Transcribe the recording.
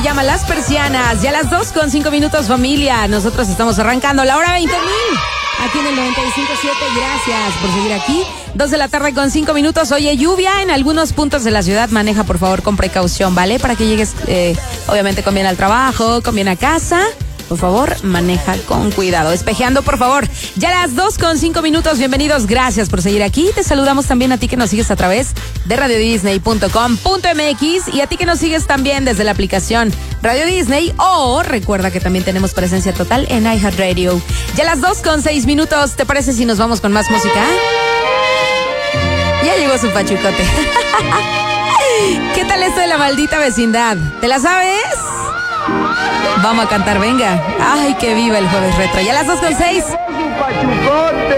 llama Las Persianas. Ya las 2:05, familia. Nosotros estamos arrancando la hora 20,000. Aquí en el 95.7, gracias por seguir aquí. 2:05 PM. Oye, lluvia en algunos puntos de la ciudad. Maneja, por favor, con precaución, ¿vale? Para que llegues, obviamente, con bien al trabajo, con bien a casa. Por favor, maneja con cuidado. Espejeando, por favor. Ya las 2:05 PM. Bienvenidos, gracias por seguir aquí. Te saludamos también a ti que nos sigues a través de radiodisney.com.mx y a ti que nos sigues también desde la aplicación Radio Disney, o recuerda que también tenemos presencia total en iHeartRadio. Ya las 2:06 PM. ¿Te parece si nos vamos con más música? Ya llegó su pachucote. ¿Qué tal esto de La Maldita Vecindad? ¿Te la sabes? Vamos a cantar, venga. Ay, que viva el Jueves Retro. Ya las 2:06.